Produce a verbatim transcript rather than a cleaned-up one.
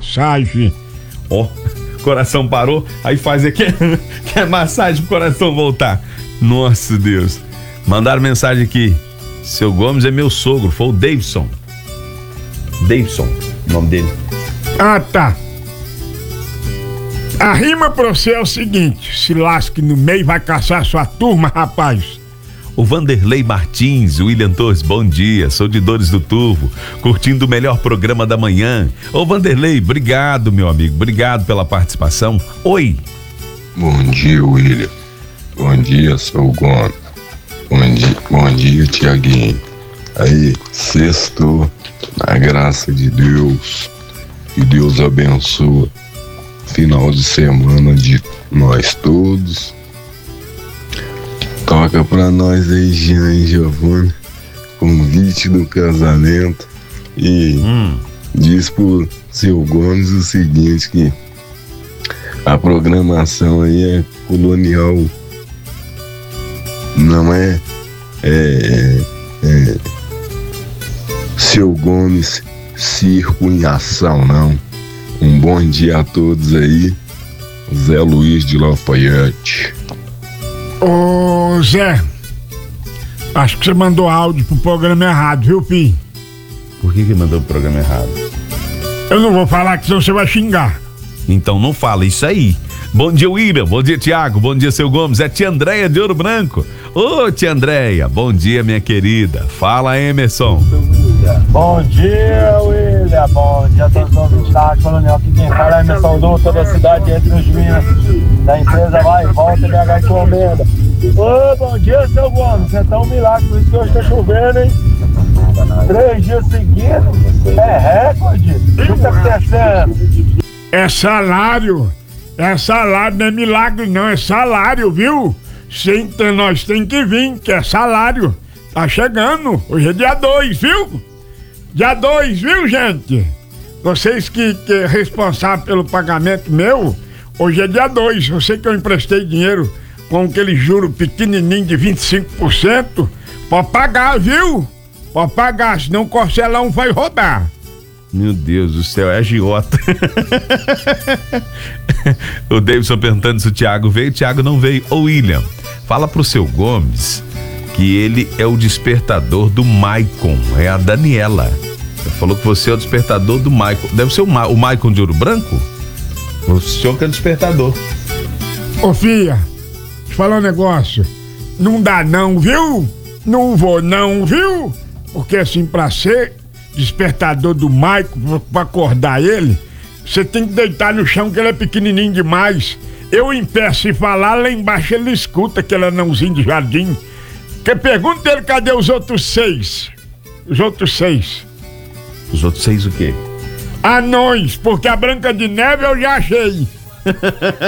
massagem. Ó, oh, coração parou, aí faz aqui, quer massagem pro coração voltar. Nossa Deus. Mandaram mensagem aqui. Seu Gomes é meu sogro, foi o Davidson. Davidson, o nome dele. Ah, tá. A rima pra você é o seguinte: se lasque no meio, vai caçar sua turma, rapaz. O Vanderlei Martins, William Torres, bom dia, sou de Dores do Turvo, curtindo o melhor programa da manhã. Ô Vanderlei, obrigado, meu amigo, obrigado pela participação. Oi. Bom dia, William. Bom dia, seu Gomes. Bom dia, bom dia, Tiaguinho. Aí, sexto, na graça de Deus, que Deus abençoe. Final de semana de nós todos. Toca pra nós aí, Jean e Giovanni, convite do casamento. E hum. diz pro seu Gomes o seguinte, que a programação aí é colonial. Não é, é, é, é seu Gomes circo em ação, não. Um bom dia a todos aí. Zé Luiz de Lafayette. Ô Zé, acho que você mandou áudio pro programa errado, viu, filho? Por que que mandou pro programa errado? Eu não vou falar, que senão você vai xingar. Então não fala isso aí. Bom dia, William. Bom dia, Tiago. Bom dia, seu Gomes. É tia Andréia de Ouro Branco. Ô, tia Andréia. Bom dia, minha querida. Fala, Emerson. Bom dia, William. Bom dia a todos os ouvintes da Rádio Colonial. Aqui quem fala é Emerson Doutor da cidade entre os Minas. Da empresa Vai e Volta B H Encomenda. Ô, bom dia, seu Gomes. Você é tão milagre, por isso que hoje tá chovendo, hein? Três dias seguidos. É recorde. O que tá acontecendo? É salário. É salário, não é milagre não, é salário, viu? Sim, tem, nós tem que vir, que é salário. Tá chegando, hoje é dia dois, viu? Dia dois, viu, gente? Vocês que, que é responsável pelo pagamento meu, hoje é dia dois. Eu sei que eu emprestei dinheiro com aquele juro pequenininho de vinte e cinco por cento. Pode pagar, viu? Pode pagar, senão o Corcelão vai rodar. Meu Deus do céu, é agiota. O Davidson perguntando se o Thiago veio. O Thiago não veio. Ô William, fala pro seu Gomes que ele é o despertador do Maicon. É a Daniela. Ele falou que você é o despertador do Maicon. Deve ser o, Ma- o Maicon de Ouro Branco? O senhor que é o despertador. Ô filha, te falar um negócio. Não dá não, viu? Não vou não, viu? Porque assim, pra ser despertador do Maicon, pra acordar ele, você tem que deitar no chão, que ele é pequenininho demais. Eu em pé, se falar, lá embaixo ele escuta aquele anãozinho de jardim. Que pergunta ele, cadê os outros seis? Os outros seis. Os outros seis o quê? Anões, porque a Branca de Neve eu já achei.